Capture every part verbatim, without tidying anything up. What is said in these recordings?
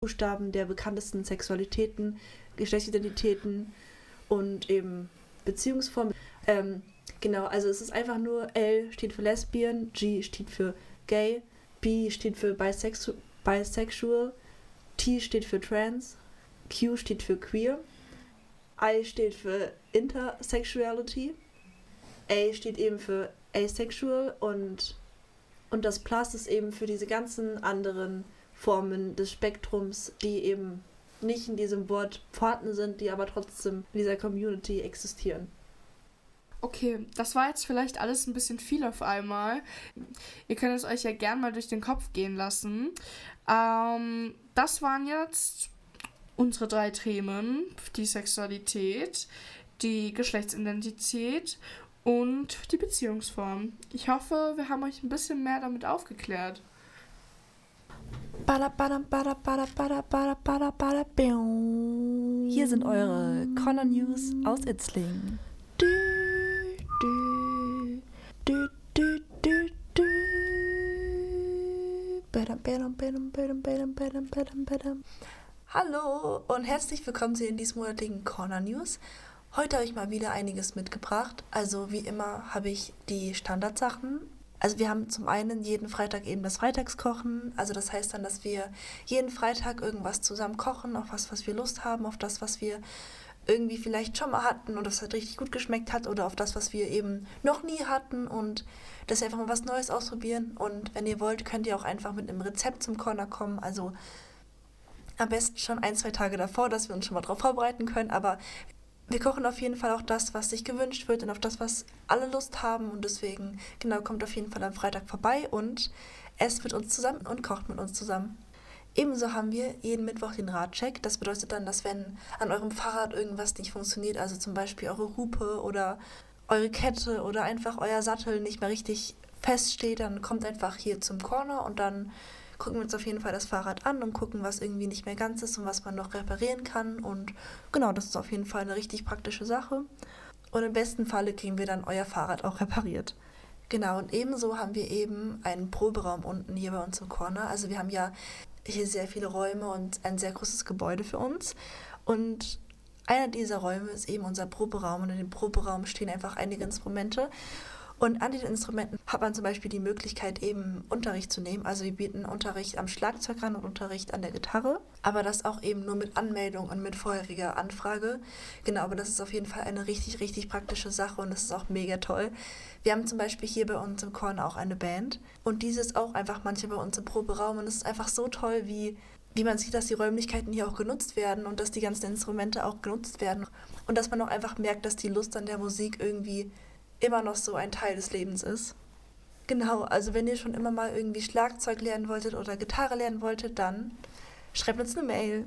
Buchstaben der bekanntesten Sexualitäten, Geschlechtsidentitäten und eben Beziehungsformen. Ähm, genau, also es ist einfach nur L steht für Lesbian, G steht für Gay, B steht für Bisexu- Bisexual, T steht für Trans, Q steht für Queer, I steht für Intersexuality, A steht eben für Asexual und, und das Plus ist eben für diese ganzen anderen Formen des Spektrums, die eben nicht in diesem Wort vorhanden sind, die aber trotzdem in dieser Community existieren. Okay, das war jetzt vielleicht alles ein bisschen viel auf einmal. Ihr könnt es euch ja gern mal durch den Kopf gehen lassen. Ähm, das waren jetzt unsere drei Themen. Die Sexualität, die Geschlechtsidentität und die Beziehungsform. Ich hoffe, wir haben euch ein bisschen mehr damit aufgeklärt. Hier sind eure Corner News aus Itzling. Hallo und herzlich willkommen zu den diesmonatigen Corner News. Heute habe ich mal wieder einiges mitgebracht. Also wie immer habe ich die Standardsachen. Also wir haben zum einen jeden Freitag eben das Freitagskochen. Also das heißt dann, dass wir jeden Freitag irgendwas zusammen kochen, auf was, was wir Lust haben, auf das, was wir irgendwie vielleicht schon mal hatten und das halt richtig gut geschmeckt hat oder auf das, was wir eben noch nie hatten und dass wir einfach mal was Neues ausprobieren. Und wenn ihr wollt, könnt ihr auch einfach mit einem Rezept zum Corner kommen. Also am besten schon ein, zwei Tage davor, dass wir uns schon mal drauf vorbereiten können. Aber wir kochen auf jeden Fall auch das, was sich gewünscht wird und auf das, was alle Lust haben. Und deswegen, genau, kommt auf jeden Fall am Freitag vorbei und esst mit uns zusammen und kocht mit uns zusammen. Ebenso haben wir jeden Mittwoch den Radcheck. Das bedeutet dann, dass wenn an eurem Fahrrad irgendwas nicht funktioniert, also zum Beispiel eure Hupe oder eure Kette oder einfach euer Sattel nicht mehr richtig feststeht, dann kommt einfach hier zum Corner und dann gucken wir uns auf jeden Fall das Fahrrad an und gucken, was irgendwie nicht mehr ganz ist und was man noch reparieren kann. Und genau, das ist auf jeden Fall eine richtig praktische Sache. Und im besten Falle kriegen wir dann euer Fahrrad auch repariert. Genau, und ebenso haben wir eben einen Proberaum unten hier bei uns im Corner. Also wir haben ja hier sehr viele Räume und ein sehr großes Gebäude für uns. Und einer dieser Räume ist eben unser Proberaum. Und in dem Proberaum stehen einfach einige Instrumente. Und an den Instrumenten hat man zum Beispiel die Möglichkeit, eben Unterricht zu nehmen. Also wir bieten Unterricht am Schlagzeug an und Unterricht an der Gitarre. Aber das auch eben nur mit Anmeldung und mit vorheriger Anfrage. Genau, aber das ist auf jeden Fall eine richtig, richtig praktische Sache und das ist auch mega toll. Wir haben zum Beispiel hier bei uns im Corner auch eine Band. Und diese ist auch einfach manchmal bei uns im Proberaum. Und es ist einfach so toll, wie, wie man sieht, dass die Räumlichkeiten hier auch genutzt werden und dass die ganzen Instrumente auch genutzt werden. Und dass man auch einfach merkt, dass die Lust an der Musik irgendwie immer noch so ein Teil des Lebens ist. Genau, also wenn ihr schon immer mal irgendwie Schlagzeug lernen wolltet oder Gitarre lernen wolltet, dann schreibt uns eine Mail.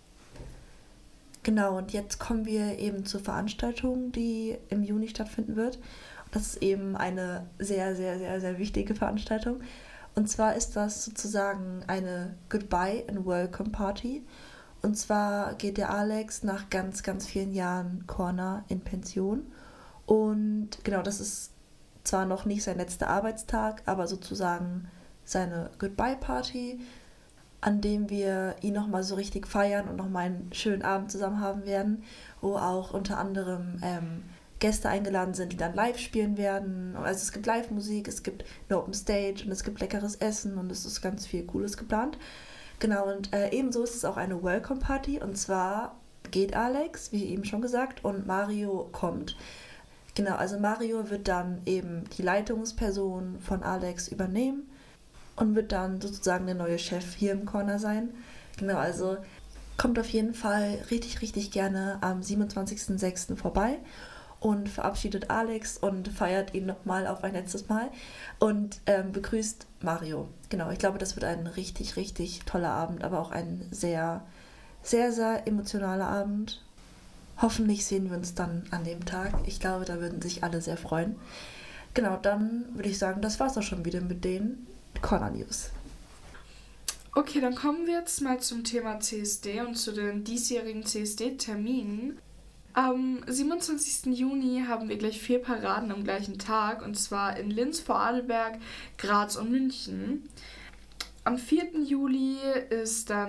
Genau, und jetzt kommen wir eben zur Veranstaltung, die im Juni stattfinden wird. Das ist eben eine sehr, sehr, sehr, sehr wichtige Veranstaltung. Und zwar ist das sozusagen eine Goodbye and Welcome Party. Und zwar geht der Alex nach ganz, ganz vielen Jahren Corner in Pension. Und genau, das ist zwar noch nicht sein letzter Arbeitstag, aber sozusagen seine Goodbye-Party, an dem wir ihn nochmal so richtig feiern und nochmal einen schönen Abend zusammen haben werden, wo auch unter anderem ähm, Gäste eingeladen sind, die dann live spielen werden. Also es gibt Live-Musik, es gibt eine Open Stage und es gibt leckeres Essen und es ist ganz viel Cooles geplant. Genau, und äh, ebenso ist es auch eine Welcome-Party und zwar geht Alex, wie eben schon gesagt, und Mario kommt. Genau, also Mario wird dann eben die Leitungsperson von Alex übernehmen und wird dann sozusagen der neue Chef hier im Corner sein. Genau, also kommt auf jeden Fall richtig, richtig gerne am siebenundzwanzigsten sechsten vorbei und verabschiedet Alex und feiert ihn nochmal auf ein letztes Mal und ähm, begrüßt Mario. Genau, ich glaube, das wird ein richtig, richtig toller Abend, aber auch ein sehr, sehr, sehr emotionaler Abend. Hoffentlich sehen wir uns dann an dem Tag. Ich glaube, da würden sich alle sehr freuen. Genau, dann würde ich sagen, das war's auch schon wieder mit den Corner News. Okay, dann kommen wir jetzt mal zum Thema C S D und zu den diesjährigen C S D-Terminen. Am siebenundzwanzigsten Juni haben wir gleich vier Paraden am gleichen Tag, und zwar in Linz, Vorarlberg, Graz und München. Am vierten Juli ist dann